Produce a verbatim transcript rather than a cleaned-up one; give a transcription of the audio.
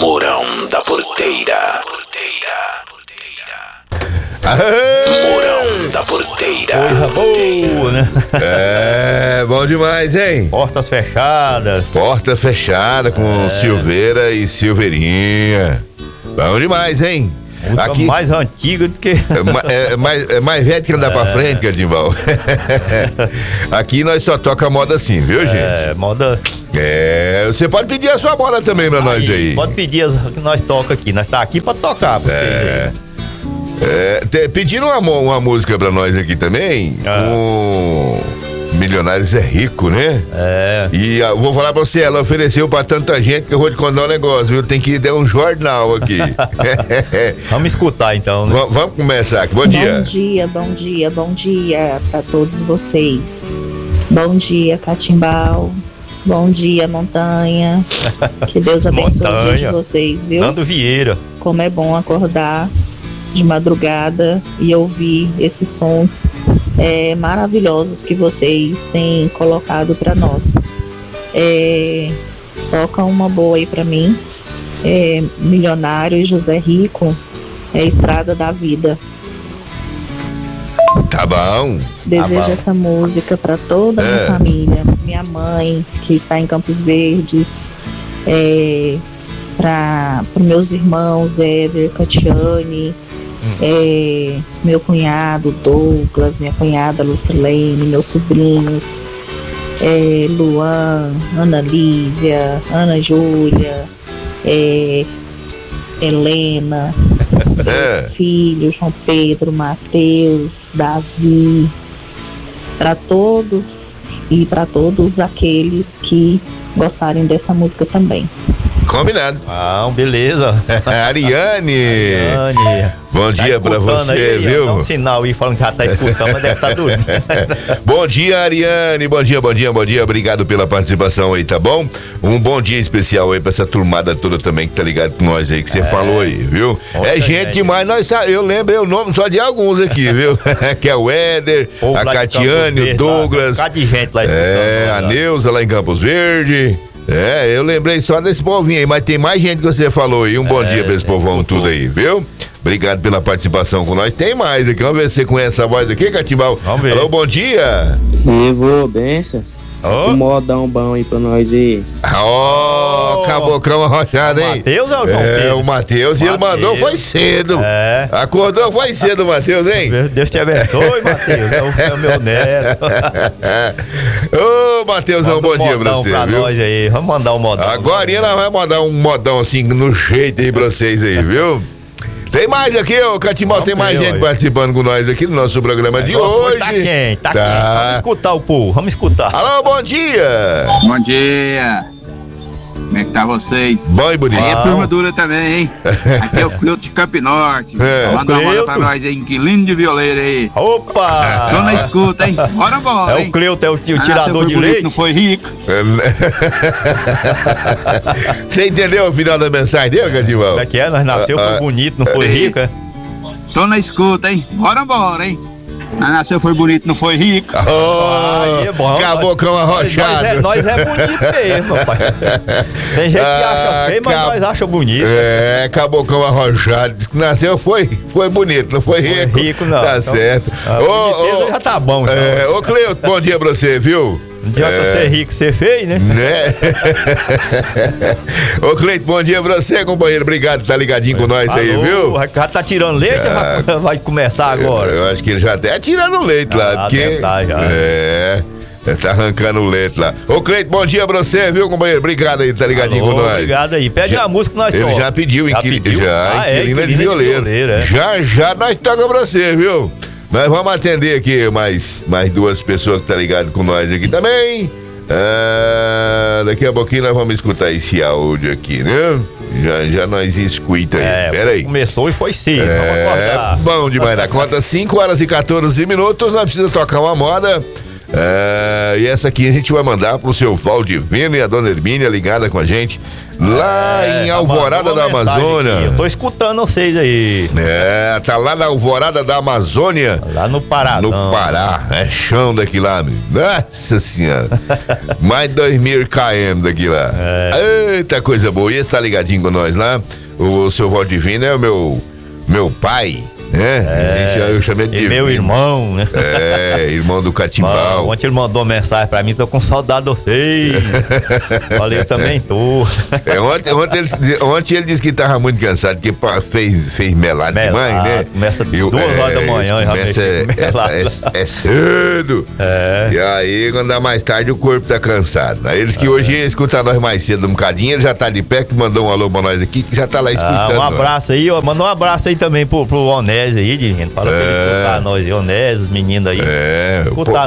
Mourão da Porteira. Mourão da Porteira. Coisa boa, né? É, bom demais, hein? Portas fechadas. Porta fechada com É. Silveira e Silveirinha. Bom demais, hein? Música Aqui mais antiga do que... é, ma- é mais, é mais velho que andar pra frente, Cadimbal. Aqui nós só toca moda assim, viu, gente? É, moda... É, você pode pedir a sua moda também pra nós aí. Pode pedir as que nós toca aqui. Nós tá aqui pra tocar. Pra É. É, te- pediram uma, mo- uma música pra nós aqui também. Ah. O Milionários é Rico, né? É. E ah, vou falar pra você, ela ofereceu pra tanta gente que eu vou te contar um negócio, viu? Tem que dar um jornal aqui. Vamos escutar então, né? Va- Vamos começar aqui. Bom Bom dia. dia, bom dia, bom dia para todos vocês. Bom dia, Catimbau. Bom dia, Montanha. Que Deus abençoe o dia de Montanha. vocês, viu? Nando Vieira. Como é bom acordar de madrugada e ouvir esses sons é, maravilhosos que vocês têm colocado para nós. É, toca uma boa aí para mim. É, Milionário e José Rico. É Estrada da Vida. Tá bom. Desejo bom. essa música para toda a minha É. família, minha mãe que está em Campos Verdes, é, para os meus irmãos Éder, Catiane, é, meu cunhado Douglas, minha cunhada Lucilene, meus sobrinhos é, Luan, Ana Lívia, Ana Júlia, é, Helena, É. meus filhos, João Pedro, Mateus, Davi, para todos e para todos aqueles que gostarem dessa música também. Combinado. Ah, beleza. Ariane. Dani. Bom Tá dia pra escutando você, aí, viu? Dá um sinal aí falando que já tá escutando, mas deve estar dormindo. Bom dia, Ariane. Bom dia, bom dia, bom dia. Obrigado pela participação aí, tá bom? Um bom dia especial aí pra essa turmada toda também que tá ligado com nós aí, que você falou aí, viu? Muita É gente gente. demais. Nós, sa- eu lembrei o nome só de alguns aqui, viu? Que é o Éder, Povo a lá de Catiane, Campos o Verdes, Douglas. lá, um bocado de gente lá escutando. É, lá. a Neuza lá em Campos Verde. É, eu lembrei só desse povinho aí, mas tem mais gente que você falou aí. Um bom É, dia pra esse povão escutou. tudo aí, viu? Obrigado pela participação com nós. Tem mais aqui. Vamos ver se você conhece essa voz aqui, Catimbau. Vamos ver. Alô, bom dia. Levou benção. Ô, Um modão bom aí pra nós aí. Ó, Ô, cabocão arrochado, hein? Matheus ou João É, Pedro? o Matheus. E ele Mateus. mandou foi cedo. É. Acordou foi cedo, Matheus, hein? Deus te abençoe, Matheus. É o, é o meu neto. Ô, Matheuzão, Manda bom um dia pra modão você, pra viu? nós aí. Vamos mandar um modão. Agora ela vai mandar um modão assim no jeito aí pra vocês aí, viu? Tem mais aqui, ô Catimbau, Vamos tem mais ver, gente olha. participando com nós aqui no nosso programa de Nossa, hoje. Tá quente, tá, quente. Vamos escutar o povo, vamos escutar. Alô, bom dia. Bom dia! Como é que tá vocês? Bom e bonito. Aí é Bom. turma dura também, hein? Aqui é o Cleuto de Campo Norte. É. Manda uma moda Cleuto. pra nós aí, inquilino de violeiro aí. Opa! Tô na escuta, hein? Bora, bora, É hein? o Cleuto, é o, tio Ah, tirador seu de bonito leite. Não foi rico. Você entendeu o final da mensagem dele, Catimbau? Como é que é? Nós nasceu, Ah, foi ah, bonito, não foi é. rico, é? Tô na escuta, hein? Bora, bora, hein? Ah, nasceu, foi bonito, não foi rico. Oh, Aí é bom. cabocão Nós, nós, arrochado. é, nós é bonito mesmo, papai. Tem gente que Ah, acha feio, mas cab- nós acha bonito. É, cabocão arrojado. Diz que nasceu, foi, foi bonito, não foi rico. rico, não. Tá Então, certo. a Ô, boniteza ô, já tá bom, então. é, ô Cleuto, bom dia pra você, viu? Não adianta É. ser rico, ser feio, né? Né? Ô Cleito, bom dia pra você, companheiro. Obrigado por estar ligadinho com nós aí, Alô, viu? Já tá tirando leite, Já. vai, vai começar agora. Eu acho que ele já até tirando o leite lá, Ah, porque. deve tá já. É. Ele tá arrancando o leite lá. Ô Cleito, bom dia pra você, viu, companheiro? Obrigado aí por estar ligadinho Alô, com nós. Obrigado aí. Pede Já- uma música que nós Ele toca. já pediu, Já inquili- pediu? já, Ah, é, inquilina de inquilina de violeiro. violeiro, é. Já, já nós toca pra você, viu? Nós vamos atender aqui mais, mais duas pessoas que tá ligado com nós aqui também. Ah, daqui a pouquinho nós vamos escutar esse áudio aqui, né? Já, já nós escuta aí. É, Pera aí. começou e foi cedo. Vamos É acordar. bom demais da conta. cinco horas e quatorze minutos. Nós precisamos tocar uma moda. É, e essa aqui a gente vai mandar pro seu Valdivino e a dona Hermínia ligada com a gente lá É, em Alvorada da Amazônia. Aqui. Eu tô escutando vocês aí. É, tá lá na Alvorada da Amazônia. Lá no Pará. No Pará. É chão daqui lá, meu. Nossa senhora. Mais de dois mil quilômetros daqui lá. É. Eita coisa boa. E esse tá ligadinho com nós lá. O seu Valdivino é o meu, meu pai. né? É, A gente, eu chamei de e meu irmão, né? É, irmão do Catimbau. Mano, ontem ele mandou mensagem pra mim, tô com saudade de vocês. Falei, eu também tô. É, ontem, ontem, ele, ontem ele disse que tava muito cansado, porque pá, fez, fez melado, melado demais, né? Começa eu, duas é, horas da manhã, já começa é, é, é, é cedo. É. E aí, quando dá mais tarde, o corpo tá cansado. Aí eles que é. hoje iam escutar nós mais cedo um bocadinho, ele já tá de pé, que mandou um alô pra nós aqui, que já tá lá escutando. Ah, um abraço nós. aí, ó. Manda um abraço aí também pro, pro Onésio aí, gente. Fala é. pra ele escutar nós, Onésio, os meninos aí. É. Escutar